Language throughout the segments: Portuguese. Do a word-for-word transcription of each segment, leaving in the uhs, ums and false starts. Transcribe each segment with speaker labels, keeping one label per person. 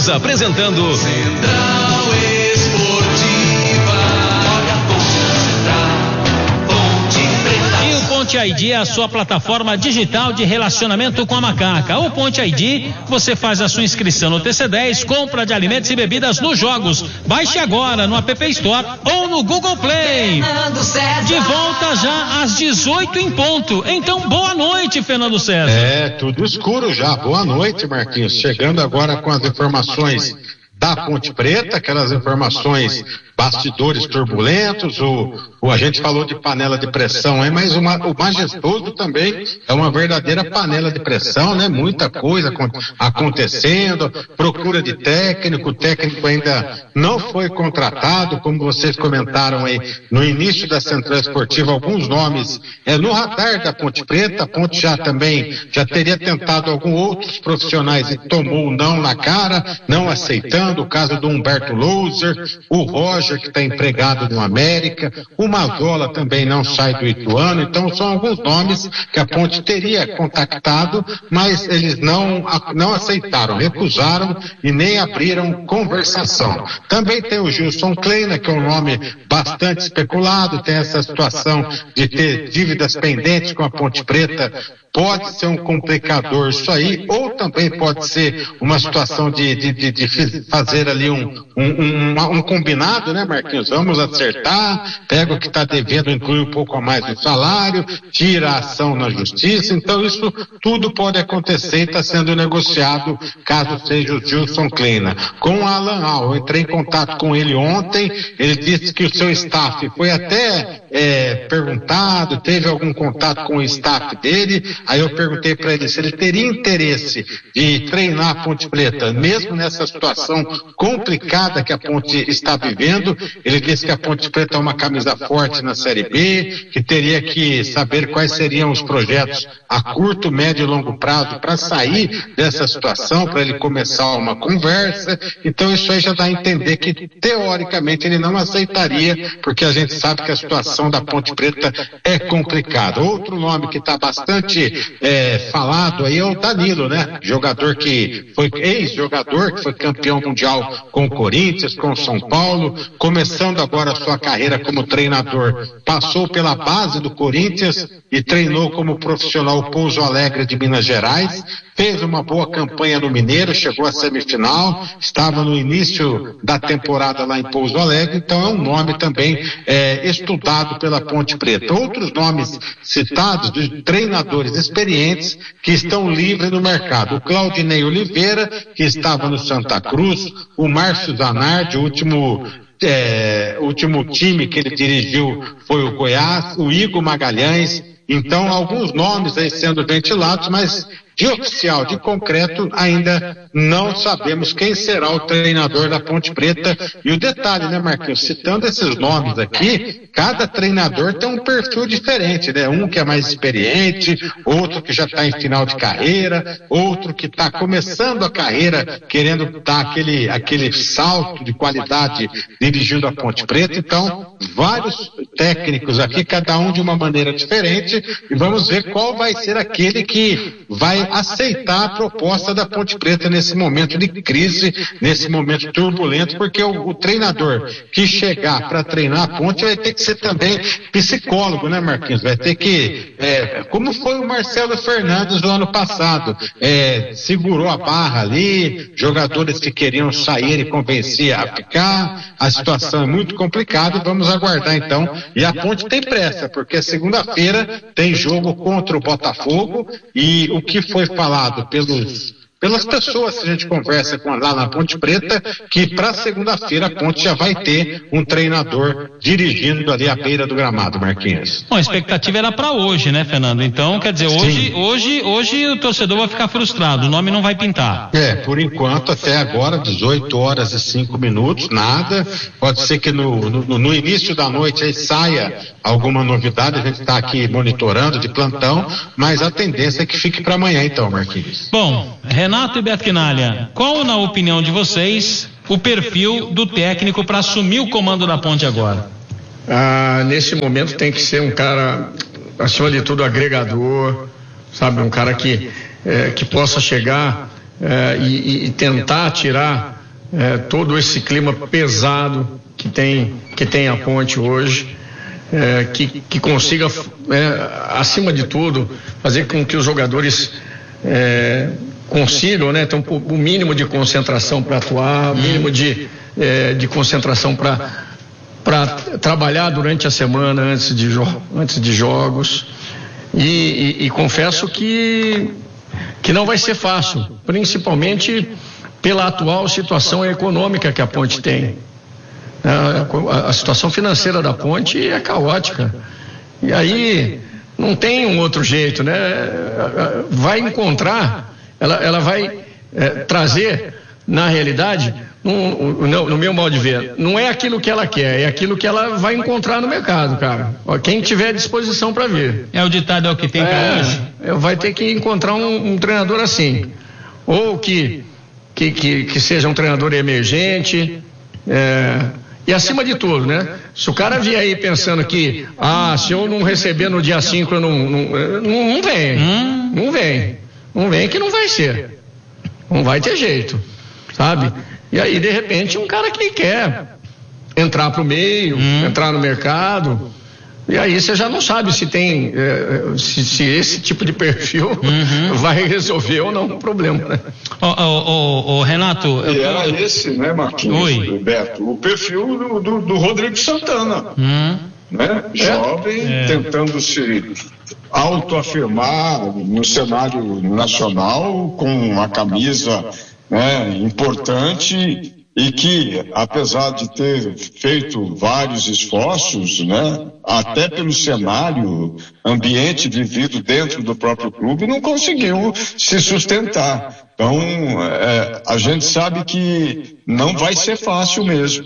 Speaker 1: Estamos apresentando Central Esportiva.
Speaker 2: E o Ponte I D é a sua plataforma digital de relacionamento com a macaca. O Ponte I D, você faz a sua inscrição no T C dez, compra de alimentos e bebidas nos jogos. Baixe agora no App Store ou no Google Play. De volta já às dezoito em ponto. Então, boa noite, Fernando César.
Speaker 3: É, tudo escuro já. Boa noite, Marquinhos. Chegando agora com as informações da Ponte Preta, aquelas informações, bastidores turbulentos, o, o a gente falou de panela de pressão aí, mas uma, o majestoso também é uma verdadeira panela de pressão, né? Muita coisa acontecendo, procura de técnico, o técnico ainda não foi contratado, como vocês comentaram aí no início da Central Esportiva, alguns nomes é, no radar da Ponte Preta. A Ponte já também já teria tentado alguns outros profissionais e tomou não na cara, não aceitando. O caso do Humberto Louser, o Roger, que está empregado no América, o Mazola também não sai do Ituano. Então são alguns nomes que a Ponte teria contactado, mas eles não, não aceitaram, recusaram e nem abriram conversação. Também tem o Gilson Kleina, que é um nome bastante especulado, tem essa situação de ter dívidas pendentes com a Ponte Preta. Pode ser um complicador isso aí, ou também pode ser uma situação de, de, de, de fazer ali um, um, um, um combinado, né, Marquinhos? Vamos acertar, pega o que está devendo, inclui um pouco a mais no salário, tira a ação na justiça. Então isso tudo pode acontecer e está sendo negociado, caso seja o Gilson Kleina. Com o Alan Al, eu entrei em contato com ele ontem, ele disse que o seu staff foi até é, perguntado, teve algum contato com o staff dele. Aí eu perguntei para ele se ele teria interesse de treinar a Ponte Preta, mesmo nessa situação complicada que a Ponte está vivendo. Ele disse que a Ponte Preta é uma camisa forte na Série B, que teria que saber quais seriam os projetos a curto, médio e longo prazo para sair dessa situação, para ele começar uma conversa. Então isso aí já dá a entender que, teoricamente, ele não aceitaria, porque a gente sabe que a situação da Ponte Preta é complicada. Outro nome que está bastante É, falado aí é o Danilo, né? Jogador que foi ex-jogador, que foi campeão mundial com o Corinthians, com o São Paulo, começando agora a sua carreira como treinador. Passou pela base do Corinthians e treinou como profissional o Pouso Alegre de Minas Gerais. Fez uma boa campanha no Mineiro, chegou à semifinal, estava no início da temporada lá em Pouso Alegre, então é um nome também é, estudado pela Ponte Preta. Outros nomes citados de treinadores experientes que estão livres no mercado: o Claudinei Oliveira, que estava no Santa Cruz, o Márcio Zanardi, o último é, último time que ele dirigiu foi o Goiás, o Igor Magalhães. Então alguns nomes aí sendo ventilados, mas de oficial, de concreto, ainda não sabemos quem será o treinador da Ponte Preta. E o detalhe, né, Marquinhos? Citando esses nomes aqui, cada treinador tem um perfil diferente, né? Um que é mais experiente, outro que já está em final de carreira, outro que está começando a carreira, querendo dar aquele, aquele salto de qualidade dirigindo a Ponte Preta. Então, vários técnicos aqui, cada um de uma maneira diferente, e vamos ver qual vai ser aquele que vai aceitar a proposta da Ponte Preta nesse momento de crise, nesse momento turbulento, porque o, o treinador que chegar para treinar a Ponte vai ter que ser também psicólogo, né, Marquinhos? Vai ter que, é, como foi o Marcelo Fernandes no ano passado, é, segurou a barra ali, jogadores que queriam sair e convencia a ficar. A situação é muito complicada e vamos aguardar então. E a Ponte tem pressa, porque segunda-feira tem jogo contra o Botafogo, e o que foi falado pelos pelas pessoas que a gente conversa com lá na Ponte Preta, que para segunda-feira a Ponte já vai ter um treinador dirigindo ali à beira do gramado, Marquinhos.
Speaker 2: Bom, a expectativa era para hoje, né, Fernando? Então, quer dizer, hoje, hoje, hoje o torcedor vai ficar frustrado, o nome não vai pintar.
Speaker 3: É, por enquanto, até agora, dezoito horas e cinco minutos, nada. Pode ser que no, no, no início da noite aí saia alguma novidade, a gente está aqui monitorando de plantão, mas a tendência é que fique para amanhã então, Marquinhos.
Speaker 2: Bom, Renato e Beto Quinalha, qual, na opinião de vocês, o perfil do técnico para assumir o comando da Ponte agora?
Speaker 4: Ah, nesse momento tem que ser um cara, acima de tudo, agregador, sabe, um cara que, é, que possa chegar é, e, e tentar tirar é, todo esse clima pesado que tem, que tem a Ponte hoje, é, que, que consiga, é, acima de tudo, fazer com que os jogadores é, consigam, né, ter um, o mínimo de concentração para atuar, o mínimo de, é, de concentração para para trabalhar durante a semana antes de, jo- antes de jogos. E, e, e confesso que, que não vai ser fácil, principalmente pela atual situação econômica que a Ponte tem. A, a, a situação financeira da Ponte é caótica. E aí não tem um outro jeito, né? Vai encontrar, ela, ela vai é, trazer, na realidade, no, no, no meu modo de ver, não é aquilo que ela quer, é aquilo que ela vai encontrar no mercado, cara. Quem tiver disposição para ver.
Speaker 2: É o ditado, é o que tem para
Speaker 4: é,
Speaker 2: hoje?
Speaker 4: Vai ter que encontrar um, um treinador assim, ou que, que, que, que seja um treinador emergente, é, e acima de tudo, né? Se o cara vier aí pensando que, ah, se eu não receber no dia cinco, eu não, não, não, não vem, hum? não vem, não vem que não vai ser, não vai ter jeito, sabe? E aí, de repente, um cara que quer entrar pro meio, hum. entrar no mercado, e aí você já não sabe se tem, é, se, se esse tipo de perfil uhum. vai resolver ou não o problema, né?
Speaker 2: Ô, ô, ô, Renato...
Speaker 5: E era tô... esse, né, Marquinhos, Oi. Beto, o perfil do, do, do Rodrigo Santana, hum. né? Jovem, é. tentando se autoafirmar no cenário nacional, com a camisa, né, importante, e que, apesar de ter feito vários esforços, né, até pelo cenário, ambiente vivido dentro do próprio clube, não conseguiu se sustentar. Então, é, a gente sabe que não vai ser fácil mesmo.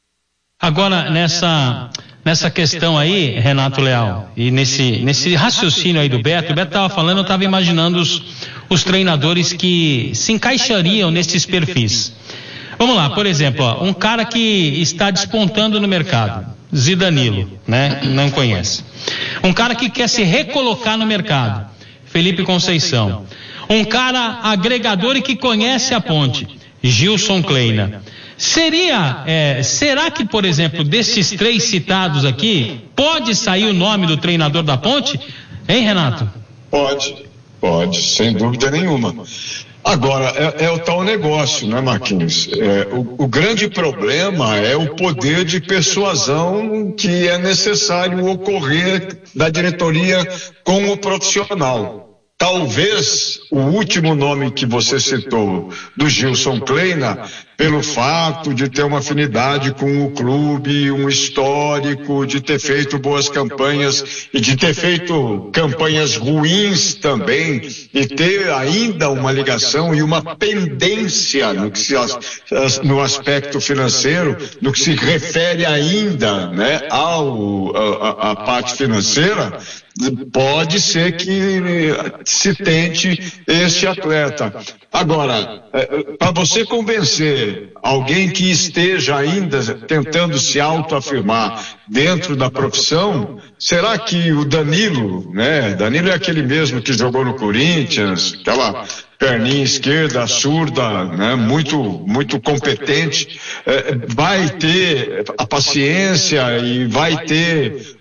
Speaker 2: Agora, nessa, nessa questão aí, Renato Leal, e nesse, nesse raciocínio aí do Beto, o Beto estava falando, eu estava imaginando os, os treinadores que se encaixariam nesses perfis. Vamos lá, por exemplo, ó, um cara que está despontando no mercado, Zidanilo, né? Não conhece. Um cara que quer se recolocar no mercado, Felipe Conceição. Um cara agregador e que conhece a Ponte, Gilson Kleina. Seria, é, será que, por exemplo, desses três citados aqui, pode sair o nome do treinador da Ponte? Hein, Renato?
Speaker 5: Pode, pode, sem dúvida nenhuma. Agora, é, é o tal negócio, né, Marquinhos? É, o, o grande problema é o poder de persuasão que é necessário ocorrer da diretoria com o profissional. Talvez o último nome que você citou, do Gilson Kleina, pelo fato de ter uma afinidade com o clube, um histórico, de ter feito boas campanhas e de ter feito campanhas ruins também, e ter ainda uma ligação e uma pendência no, que se, no aspecto financeiro, no que se refere ainda, né, ao, a, a parte financeira, pode ser que se tente este atleta. Agora, para você convencer alguém que esteja ainda tentando se autoafirmar dentro da profissão, será que o Danilo, né? Danilo é aquele mesmo que jogou no Corinthians, aquela perninha esquerda, surda, né? Muito, muito competente, é, vai ter a paciência e vai ter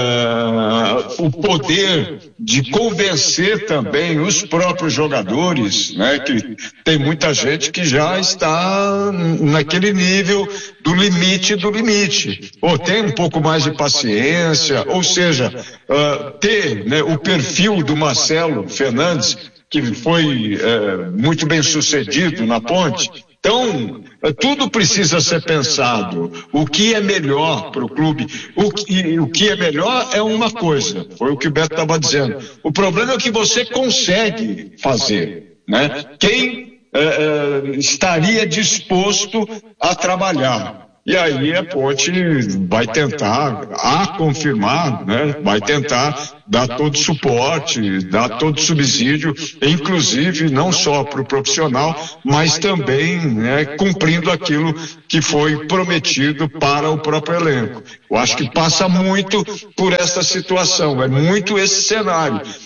Speaker 5: uh, o poder de convencer também os próprios jogadores, né? Que tem muita gente que já está naquele nível do limite do limite, ou tem um pouco mais de paciência, ou seja, uh, ter, né, o perfil do Marcelo Fernandes, que foi é, muito bem sucedido na Ponte. Então, tudo precisa ser pensado. O que é melhor para o clube? O que, o que é melhor é uma coisa, foi o que o Beto estava dizendo. O problema é o que você consegue fazer, né? Quem é, é, estaria disposto a trabalhar? E aí a Ponte vai tentar, a confirmar, né? Vai tentar dar todo suporte, dar todo subsídio, inclusive não só para o profissional, mas também, né, cumprindo aquilo que foi prometido para o próprio elenco. Eu acho que passa muito por essa situação, é muito esse cenário.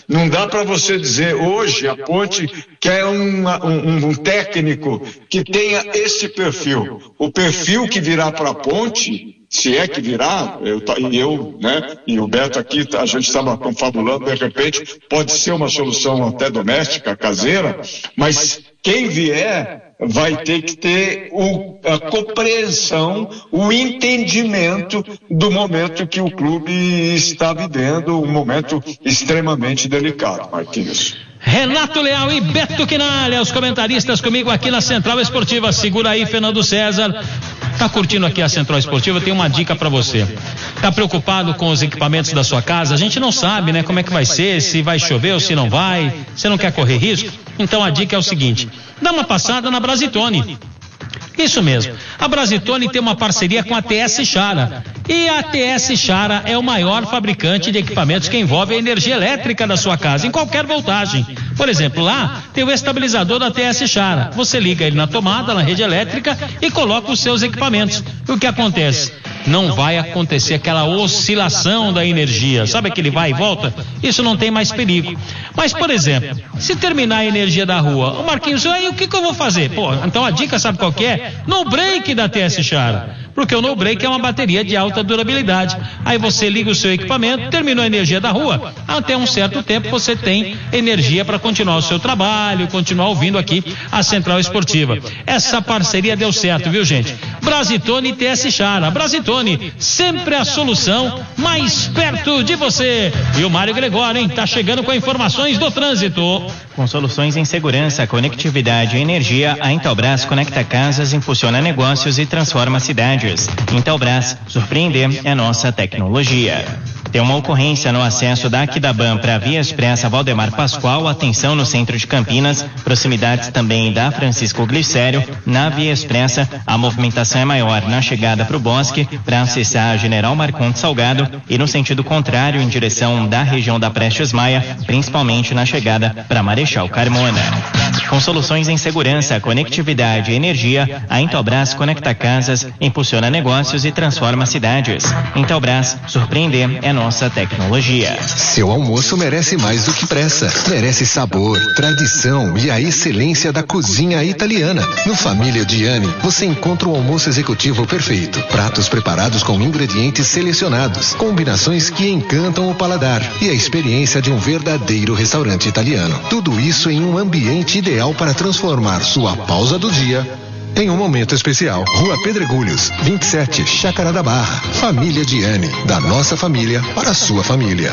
Speaker 5: Não dá para você dizer hoje a Ponte quer uma, um, um técnico que tenha esse perfil. O perfil que virá para a Ponte, se é que virá, eu, e eu, né, e o Beto aqui, a gente estava confabulando, de repente, pode ser uma solução até doméstica, caseira, mas quem vier vai ter que ter o, a compreensão, o entendimento do momento que o clube está vivendo, um momento extremamente delicado, Marquinhos.
Speaker 2: Renato Leal e Beto Quinalha, os comentaristas comigo aqui na Central Esportiva. Segura aí, Fernando César. Tá curtindo aqui a Central Esportiva? Tem uma dica para você. Tá preocupado com os equipamentos da sua casa? A gente não sabe, né, como é que vai ser, se vai chover ou se não vai. Você não quer correr risco? Então a dica é o seguinte: dá uma passada na Brasitone. Isso mesmo. A Brasitone tem uma parceria com a T S Chara. E a T S Chara é o maior fabricante de equipamentos que envolve a energia elétrica da sua casa, em qualquer voltagem. Por exemplo, lá tem o estabilizador da T S Chara. Você liga ele na tomada, na rede elétrica e coloca os seus equipamentos. E o que acontece? Não vai acontecer aquela oscilação da energia. Sabe aquele vai e volta? Isso não tem mais perigo. Mas, por exemplo, se terminar a energia da rua, o Marquinhos, aí o que, que eu vou fazer? Pô, então a dica sabe qual que é? No break da T S Chara. Porque o no break é uma bateria de alta durabilidade. Aí você liga o seu equipamento, terminou a energia da rua, até um certo tempo você tem energia para continuar o seu trabalho, continuar ouvindo aqui a Central Esportiva. Essa parceria deu certo, viu, gente? Brasitone e T S Chara. Brasitone, sempre a solução mais perto de você. E o Mário Gregório, hein? Tá chegando com informações do trânsito.
Speaker 6: Com soluções em segurança, conectividade e energia, a Intelbras conecta casas, impulsiona negócios e transforma cidades. Intelbras, surpreender é nossa tecnologia. Tem uma ocorrência no acesso da Aquidaban para a Via Expressa Valdemar Pascoal, atenção no centro de Campinas, proximidades também da Francisco Glicério. Na Via Expressa, a movimentação é maior na chegada para o Bosque, para acessar a General Marcondes Salgado, e no sentido contrário, em direção da região da Prestes Maia, principalmente na chegada para Marechal Carmona. Com soluções em segurança, conectividade e energia, a Intelbras conecta casas, impulsiona negócios e transforma cidades. Intelbras, surpreender é nossa tecnologia.
Speaker 7: Seu almoço merece mais do que pressa. Merece sabor, tradição e a excelência da cozinha italiana. No Família Diani, você encontra o almoço executivo perfeito. Pratos preparados com ingredientes selecionados, combinações que encantam o paladar e a experiência de um verdadeiro restaurante italiano. Tudo isso em um ambiente ideal para transformar sua pausa do dia em um momento especial. Rua Pedregulhos, vinte e sete, Chácara da Barra. Família Diani, da nossa família para a sua família.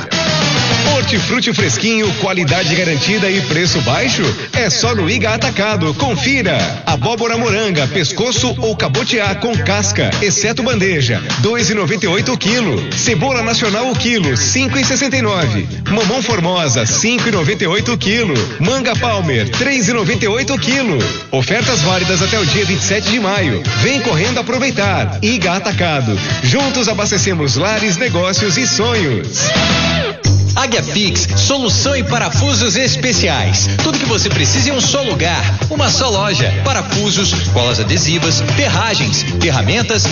Speaker 1: Hortifruti fresquinho, qualidade garantida e preço baixo? É só no Iga Atacado. Confira. Abóbora moranga, pescoço ou cabotiá com casca, exceto bandeja, dois e noventa e oito o quilo. Cebola nacional o quilo, cinco e sessenta e nove. Mamão formosa, cinco e noventa e oito o quilo. Manga Palmer, três e noventa e oito o quilo. Ofertas válidas até o dia vinte e sete de maio. Vem correndo aproveitar. Iga Atacado. Juntos abastecemos lares, negócios e sonhos.
Speaker 8: Águia Pix, solução em parafusos especiais. Tudo que você precisa em um só lugar, uma só loja. Parafusos, colas adesivas, ferragens, ferramentas